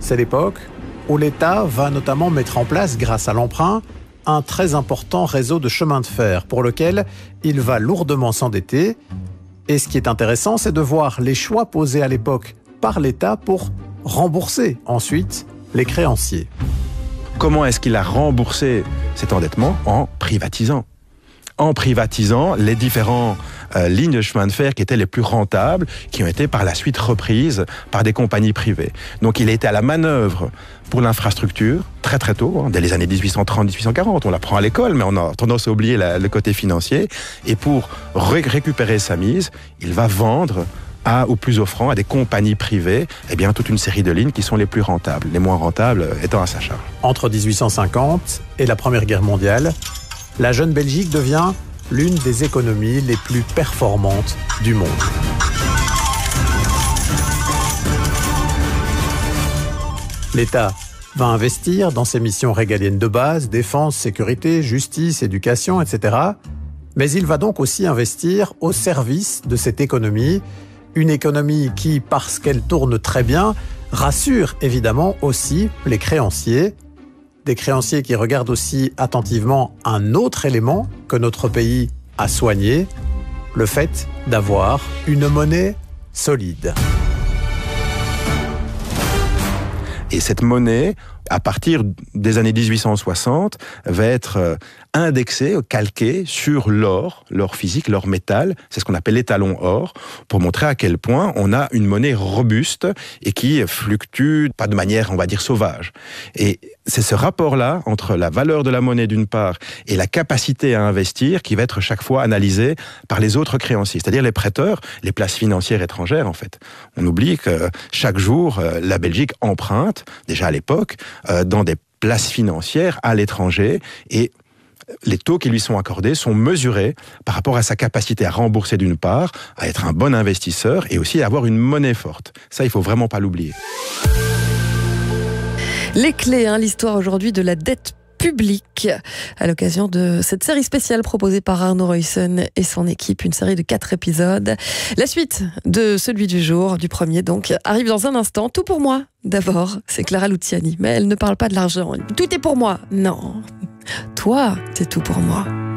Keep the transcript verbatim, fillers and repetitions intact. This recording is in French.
C'est l'époque où l'État va notamment mettre en place, grâce à l'emprunt, un très important réseau de chemins de fer pour lequel il va lourdement s'endetter. Et ce qui est intéressant, c'est de voir les choix posés à l'époque par l'État pour rembourser ensuite les créanciers. Comment est-ce qu'il a remboursé cet endettement? En privatisant. En privatisant les différentes euh, lignes de chemin de fer qui étaient les plus rentables, qui ont été par la suite reprises par des compagnies privées. Donc il était à la manœuvre pour l'infrastructure, très très tôt, hein, dès les années dix-huit cent trente dix-huit cent quarante, on l'apprend à l'école, mais on a tendance à oublier la, le côté financier. Et pour ré- récupérer sa mise, il va vendre à, au plus offrant, à des compagnies privées, eh bien, toute une série de lignes qui sont les plus rentables, les moins rentables étant à sa charge. Entre dix-huit cent cinquante et la Première Guerre mondiale, la jeune Belgique devient l'une des économies les plus performantes du monde. L'État va investir dans ses missions régaliennes de base, défense, sécurité, justice, éducation, et cetera. Mais il va donc aussi investir au service de cette économie, une économie qui, parce qu'elle tourne très bien, rassure évidemment aussi les créanciers. Des créanciers qui regardent aussi attentivement un autre élément que notre pays a soigné, le fait d'avoir une monnaie solide. Et cette monnaie, à partir des années dix-huit cent soixante, va être indexée, calquée sur l'or, l'or physique, l'or métal, c'est ce qu'on appelle l'étalon or, pour montrer à quel point on a une monnaie robuste et qui fluctue pas de manière, on va dire, sauvage. Et c'est ce rapport-là entre la valeur de la monnaie d'une part et la capacité à investir qui va être chaque fois analysé par les autres créanciers, c'est-à-dire les prêteurs, les places financières étrangères en fait. On oublie que chaque jour, la Belgique emprunte, déjà à l'époque, dans des places financières à l'étranger et les taux qui lui sont accordés sont mesurés par rapport à sa capacité à rembourser d'une part, à être un bon investisseur et aussi à avoir une monnaie forte. Ça, il faut vraiment pas l'oublier. Les clés, hein, l'histoire aujourd'hui de la dette publique, à l'occasion de cette série spéciale proposée par Arnaud Royson et son équipe, une série de quatre épisodes. La suite de celui du jour, du premier donc, arrive dans un instant. Tout pour moi, d'abord, c'est Clara Luciani, mais elle ne parle pas de l'argent. Tout est pour moi. Non, toi, c'est tout pour moi.